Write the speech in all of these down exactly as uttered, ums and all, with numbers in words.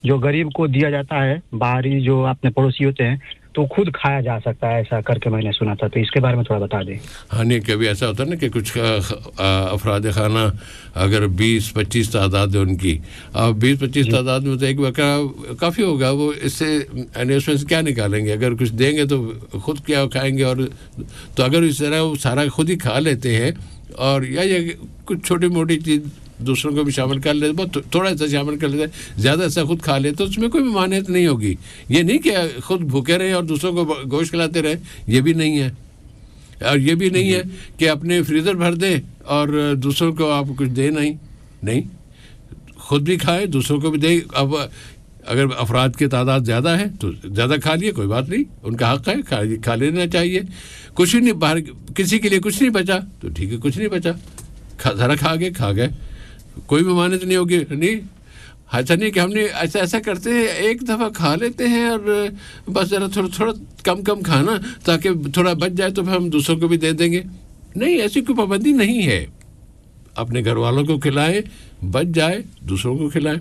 जो गरीब को दिया जाता है बाहरी जो अपने पड़ोसी होते हैं तो खुद खाया जा सकता है ऐसा करके मैंने सुना था तो इसके बारे में थोड़ा बता दें हाँ नहीं कभी ऐसा होता है ना कि कुछ अफराद खाना अगर बीस पच्चीस तादाद है उनकी अब बीस पच्चीस तादाद में तो एक वक़्त काफ़ी होगा वो इससे उसमें से क्या निकालेंगे अगर कुछ देंगे तो खुद क्या खाएंगे और तो अगर इस तरह वो सारा खुद ही खा लेते हैं और या ये कुछ छोटी मोटी चीज़ दूसरों को भी शामिल कर लेते बहुत थोड़ा सा शामिल कर लेते ज़्यादा ऐसा खुद खा लेते तो उसमें कोई मान्यत नहीं होगी ये नहीं कि खुद भूखे रहे और दूसरों को गोश्त खिलाते रहे ये भी नहीं है और ये भी नहीं है कि अपने फ्रीज़र भर दें और दूसरों को आप कुछ दे नहीं नहीं खुद भी खाए दूसरों को भी दे अब अगर अफराद की तादाद ज़्यादा है तो ज़्यादा खा लिए कोई बात नहीं उनका हक़ है खा, खा लेना चाहिए कुछ ही नहीं बाहर किसी के लिए कुछ नहीं बचा तो ठीक है कुछ नहीं बचा खा सारा खा गए खा गए कोई भी मान्यता नहीं होगी नहीं ऐसा नहीं कि हमने ऐसा ऐसा करते हैं एक दफ़ा खा लेते हैं और बस ज़रा थोड़ा थोड़ा कम कम खाना ताकि थोड़ा बच जाए तो फिर हम दूसरों को भी दे देंगे नहीं ऐसी कोई पाबंदी नहीं है अपने घर वालों को खिलाएं बच जाए दूसरों को खिलाएं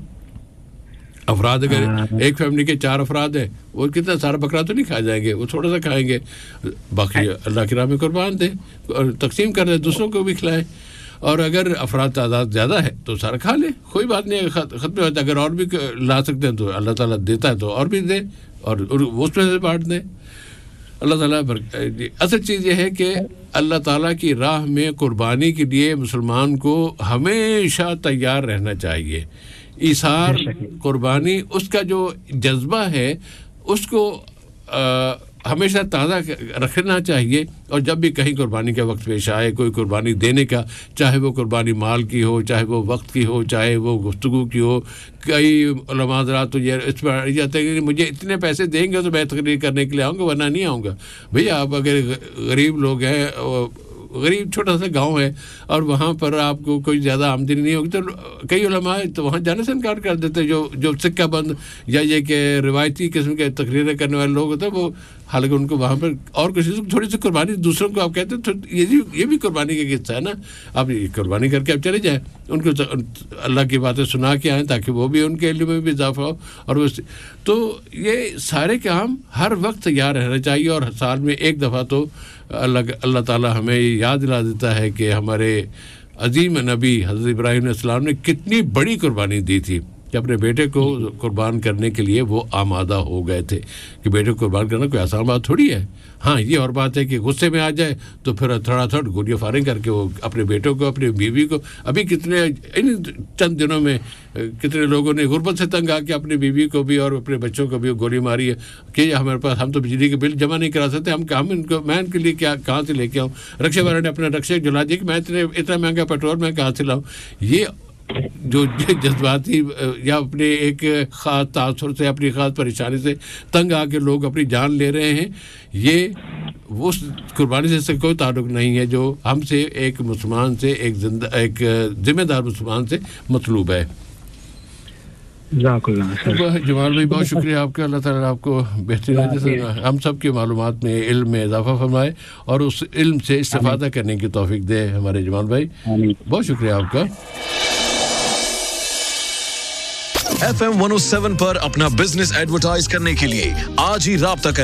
अफराद अगर एक फैमिली के चार अफराद हैं वो कितना सारा बकरा तो नहीं खा जाएंगे वो थोड़ा सा खाएंगे बाकी अल्लाह की राह में कुर्बान दें और तकसीम कर दें दूसरों को भी खिलाएं और अगर अफराद तादाद ज़्यादा है तो सारा खा ले कोई बात नहीं ख़त्म होता अगर और भी ला सकते हैं तो अल्लाह ताला देता है तो और भी दे और उसमें से बांट दें अल्लाह ताला असल चीज़ ये है कि अल्लाह ताला की राह में कुर्बानी के लिए मुसलमान को हमेशा तैयार रहना चाहिए ईसार कुर्बानी उसका जो जज्बा है उसको आ, हमेशा ताज़ा रखना चाहिए और जब भी कहीं कुर्बानी का वक्त पेश आए कोई कुर्बानी देने का चाहे वो कुर्बानी माल की हो चाहे वो वक्त की हो चाहे वो गुफ्तगू की हो कई उलमा हज़रात तो ये इस पर अड़ जाते हैं कि मुझे इतने पैसे देंगे तो मैं तकरीर करने के लिए आऊँगा वरना नहीं आऊँगा भैया आप अगर गरीब लोग हैं गरीब छोटा सा गांव है और वहाँ पर आपको कोई ज़्यादा आमदनी नहीं होगी तो कई उलमा तो वहाँ जाने से इनकार कर देते जो जो सिक्का बंद या ये कि रिवायती किस्म के तकरीरें करने वाले लोग होते हैं वो हालांकि उनको वहाँ पर और कुछ थोड़ी सी कुर्बानी दूसरों को आप कहते हैं तो ये भी ये भी कुर्बानी का किस्सा है ना आप कुर्बानी करके आप चले जाएँ उनको अल्लाह की बातें सुना के आएँ ताकि वो भी उनके इल्म में भी इजाफा हो और वो तो ये सारे काम हर वक्त तैयार रहना चाहिए और साल में एक दफ़ा तो अल्लाह अल्लाह ताला हमें याद दिला देता है कि हमारे अजीम नबी हज़रत इब्राहीम अलैहिस्सलाम ने कितनी बड़ी कुर्बानी दी थी कि अपने बेटे को कुर्बान करने के लिए वो आमादा हो गए थे कि बेटे को कुर्बान करना कोई आसान बात थोड़ी है हाँ ये और बात है कि गुस्से में आ जाए तो फिर थोड़ा थोड़ा गोलियां फायरिंग करके वो अपने बेटों को अपनी बीवी को अभी कितने इन चंद दिनों में कितने लोगों ने गुर्बत से तंग आके अपनी बीवी को भी और अपने बच्चों को भी गोली मारी है कि हमारे पास हम तो बिजली के बिल जमा नहीं करा सकते हम हम इनको मैं इनके लिए क्या कहाँ से लेके आऊँ रक्षा वाले ने अपने रक्षे जला दिए कि मैं इतने इतना महंगा पेट्रोल मैं कहाँ से लाऊँ ये जो जज्बाती या अपने एक ख़ास तासुर से अपनी ख़ास परेशानी से तंग आके लोग अपनी जान ले रहे हैं ये वो कुर्बानी से कोई ताल्लुक़ नहीं है जो हमसे एक मुसलमान से एक जिंदा एक ज़िम्मेदार मुसलमान से मतलूब है जमाल भाई बहुत शुक्रिया आपका अल्लाह ताला आपको बेहतरीन हम सब की मालूमात में इल्म में इजाफा फरमाए और उस इल्म से इस्तिफादा करने की तौफीक दे हमारे जमाल भाई बहुत शुक्रिया आपका F M one O seven पर अपना बिजनेस एडवर्टाइज करने के लिए आज ही राब्ता